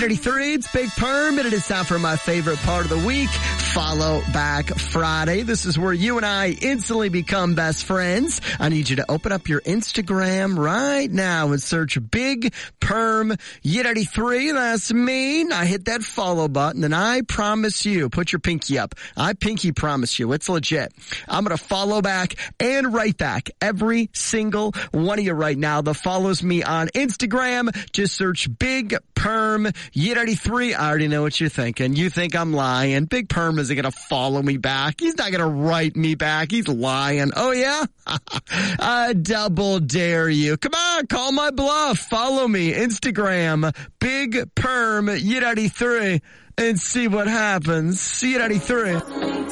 8:83, it's Big Perm, and it is time for my favorite part of the week, Follow Back Friday. This is where you and I instantly become best friends. I need you to open up your Instagram right now and search Big Perm Yet 83. That's me. I hit that follow button, and I promise you, put your pinky up. I pinky promise you, it's legit. I'm going to follow back and write back every single one of you right now that follows me on Instagram. Just search Big Perm Yet 83. I already know what you're thinking. You think I'm lying. Big Perm isn't going to follow me back. He's not going to write me back. He's lying. Oh, yeah? I double dare you. Come on, call my bluff. Follow me. Instagram, Big Perm Yet 83, and see what happens. See you at 83.